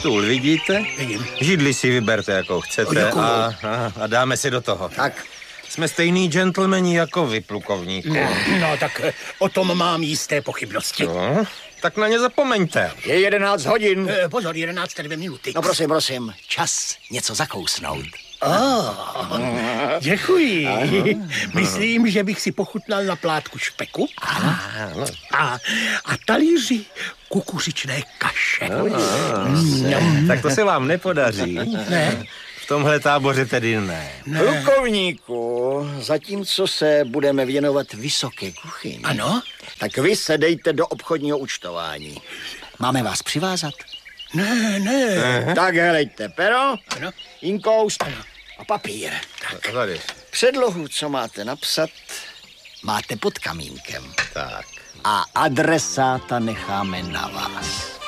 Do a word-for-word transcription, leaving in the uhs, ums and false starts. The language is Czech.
Stůl vidíte? Vidím. Židli si vyberte, jakou chcete O, a, a, a dáme si do toho. Tak. Jsme stejný gentlemani jako vy, plukovníku. No, no, tak o tom mám jisté pochybnosti. No, tak na ně zapomeňte. Je jedenáct hodin. E, pozor, jedenáct dvě minuty. No prosím, prosím, čas něco zakousnout. Oh, děkuji. Myslím, že bych si pochutnal na plátku špeku Ano. a, a talíři kukuřičné kaše. Mm, tak to se vám nepodaří. Ne. V tomhle táboře tedy ne. Ne. Plukovníku, zatímco se budeme věnovat vysoké kuchyni, Ano? tak vy se dejte do obchodního účtování. Máme vás přivázat? Ne, ne. Tak helejte, pero, Ano. inkoust a papír. Tak. Tady. Předlohu, co máte napsat, máte pod kamínkem. Tak. A adresáta necháme na vás.